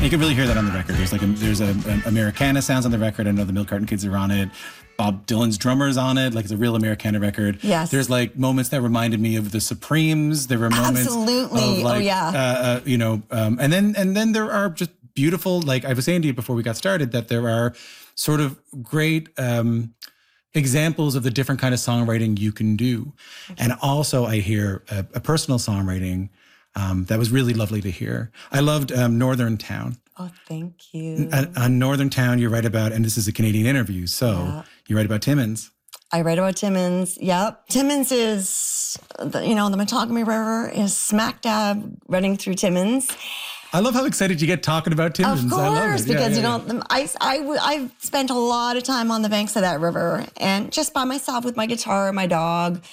You can really hear that on the record. There's Americana sounds on the record. I know the Milk Carton Kids are on it. Bob Dylan's drummer's on it. Like, it's a real Americana record. Yes. There's like moments that reminded me of the Supremes. There were moments Absolutely. of like, oh yeah. And then there are just beautiful, like I was saying to you before we got started, that there are sort of great examples of the different kind of songwriting you can do. And also I hear a personal songwriting that was really lovely to hear. I loved Northern Town. Oh, thank you. On Northern Town, you write about, and this is a Canadian interview, so you write about Timmins. I write about Timmins. Yep. Timmins is, the Matagami River is smack dab running through Timmins. I love how excited you get talking about Timmins. Of course, I love it. because I've spent a lot of time on the banks of that river, and just by myself with my guitar and my dog,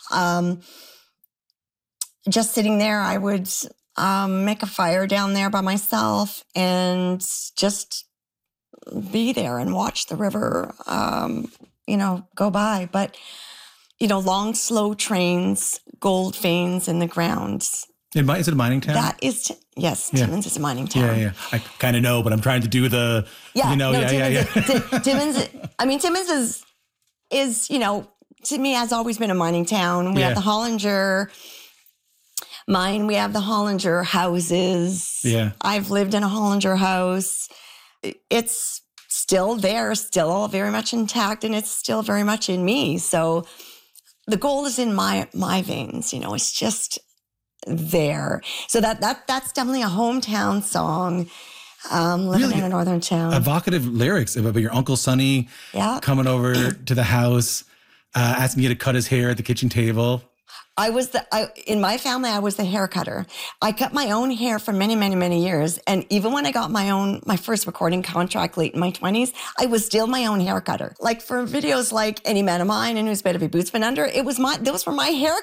just sitting there, I would make a fire down there by myself and just be there and watch the river, go by. But, long, slow trains, gold veins in the ground. Is it a mining town? That is, yes, Timmins is a mining town. Yeah. I kind of know, but I'm trying to do the, Timmins, Timmins is, to me, has always been a mining town. We have the Hollinger mine. We have the Hollinger houses. Yeah. I've lived in a Hollinger house. It's still there, still very much intact, and it's still very much in me. So the gold is in my veins, it's just there. So that's definitely a hometown song. Living in a northern town. Evocative lyrics about your Uncle Sonny coming over to the house, asking you to cut his hair at the kitchen table. In my family, I was the hair cutter. I cut my own hair for many, many, many years. And even when I got my first recording contract late in my 20s, I was still my own hair cutter. Like for videos like Any Man of Mine and Whose Bed Have Your Boots Been Under, those were my hair